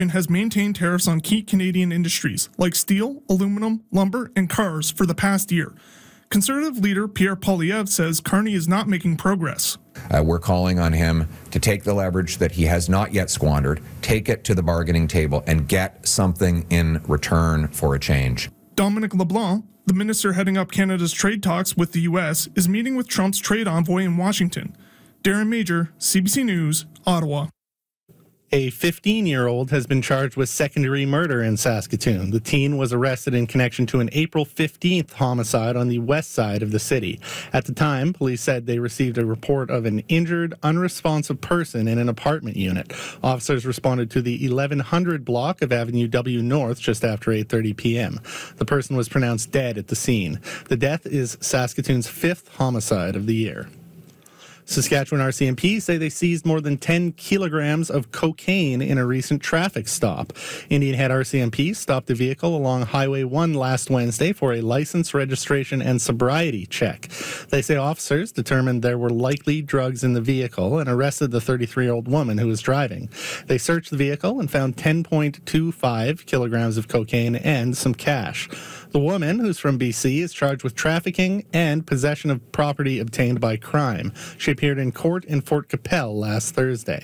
has maintained tariffs on key Canadian industries like steel, aluminum, lumber, and cars for the past year. Conservative leader Pierre Poilievre says Carney is not making progress. We're calling on him to take the leverage that he has not yet squandered, take it to the bargaining table, and get something in return for a change. Dominic LeBlanc, the minister heading up Canada's trade talks with the U.S., is meeting with Trump's trade envoy in Washington. Darren Major, CBC News, Ottawa. A 15-year-old has been charged with second-degree murder in Saskatoon. The teen was arrested in connection to an April 15th homicide on the west side of the city. At the time, police said they received a report of an injured, unresponsive person in an apartment unit. Officers responded to the 1100 block of Avenue W North just after 8:30 p.m. The person was pronounced dead at the scene. The death is Saskatoon's fifth homicide of the year. Saskatchewan RCMP say they seized more than 10 kilograms of cocaine in a recent traffic stop. Indian Head RCMP stopped a vehicle along Highway 1 last Wednesday for a license, registration, and sobriety check. They say officers determined there were likely drugs in the vehicle and arrested the 33-year-old woman who was driving. They searched the vehicle and found 10.25 kilograms of cocaine and some cash. The woman, who's from BC, is charged with trafficking and possession of property obtained by crime. She appeared in court in Fort Capel last Thursday.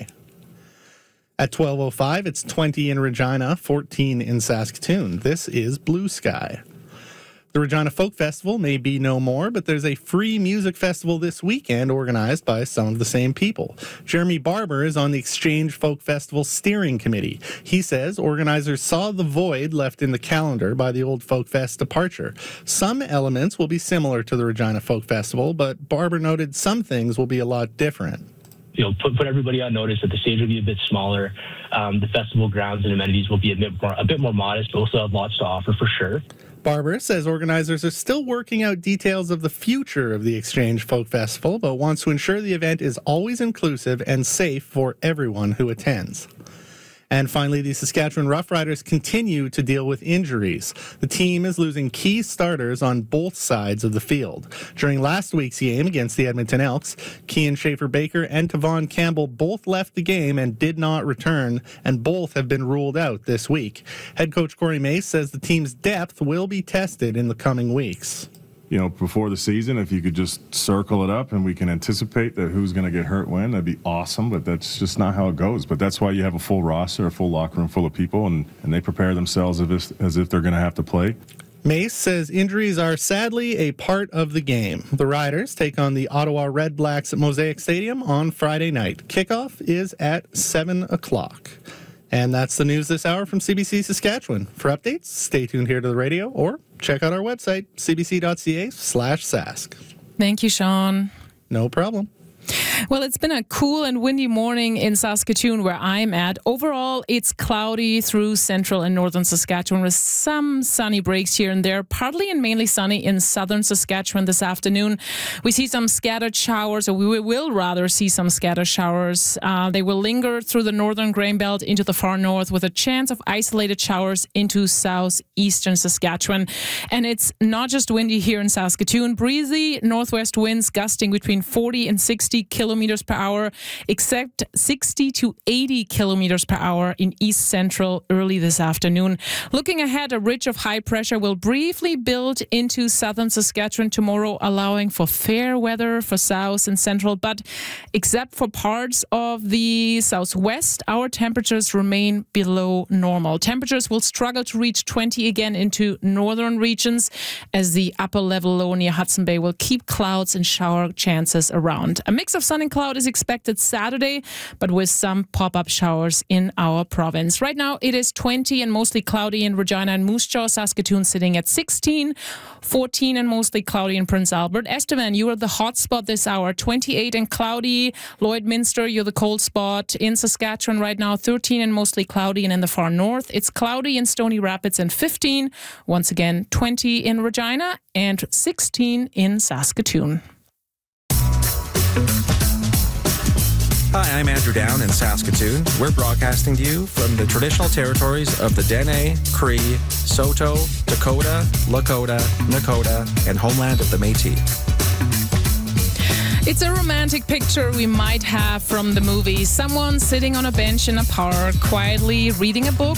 At 12:05, it's 20 in Regina, 14 in Saskatoon. This is Blue Sky. The Regina Folk Festival may be no more, but there's a free music festival this weekend organized by some of the same people. Jeremy Barber is on the Exchange Folk Festival Steering Committee. He says organizers saw the void left in the calendar by the old Folk Fest departure. Some elements will be similar to the Regina Folk Festival, but Barber noted some things will be a lot different. Put everybody on notice that the stage will be a bit smaller. The festival grounds and amenities will be a bit more modest, but also have lots to offer for sure. Barber says organizers are still working out details of the future of the Exchange Folk Festival, but wants to ensure the event is always inclusive and safe for everyone who attends. And finally, the Saskatchewan Roughriders continue to deal with injuries. The team is losing key starters on both sides of the field. During last week's game against the Edmonton Elks, Cian Schaefer-Baker and Tavon Campbell both left the game and did not return, and both have been ruled out this week. Head coach Corey Mace says the team's depth will be tested in the coming weeks. Before the season, if you could just circle it up and we can anticipate that who's going to get hurt when, that'd be awesome, but that's just not how it goes. But that's why you have a full roster, a full locker room full of people, and they prepare themselves as if they're going to have to play. Mace says injuries are sadly a part of the game. The Riders take on the Ottawa Red Blacks at Mosaic Stadium on Friday night. Kickoff is at 7 o'clock. And that's the news this hour from CBC Saskatchewan. For updates, stay tuned here to the radio or check out our website, cbc.ca/sask. Thank you, Sean. No problem. Well, it's been a cool and windy morning in Saskatoon where I'm at. Overall, it's cloudy through central and northern Saskatchewan with some sunny breaks here and there, partly and mainly sunny in southern Saskatchewan this afternoon. We see some scattered showers, or we will rather see some scattered showers. They will linger through the northern grain belt into the far north with a chance of isolated showers into southeastern Saskatchewan. And it's not just windy here in Saskatoon. Breezy northwest winds gusting between 40 and 60 kilometers per hour, except 60 to 80 kilometers per hour in east central early this afternoon. Looking ahead, a ridge of high pressure will briefly build into southern Saskatchewan tomorrow, allowing for fair weather for south and central. But except for parts of the southwest, our temperatures remain below normal. Temperatures will struggle to reach 20 again into northern regions as the upper level low near Hudson Bay will keep clouds and shower chances around. A mix of sun and cloud is expected Saturday, but with some pop-up showers in our province. Right now, it is 20 and mostly cloudy in Regina and Moose Jaw. Saskatoon sitting at 16, 14 and mostly cloudy in Prince Albert. Estevan, you are the hot spot this hour. 28 and cloudy. Lloydminster, you're the cold spot. In Saskatchewan right now, 13 and mostly cloudy. And in the far north, it's cloudy in Stony Rapids and 15. Once again, 20 in Regina and 16 in Saskatoon. Hi, I'm Andrew Down in Saskatoon. We're broadcasting to you from the traditional territories of the Dene, Cree, Saulteaux, Dakota, Lakota, Nakota, and homeland of the Métis. It's a romantic picture we might have from the movie. Someone sitting on a bench in a park, quietly reading a book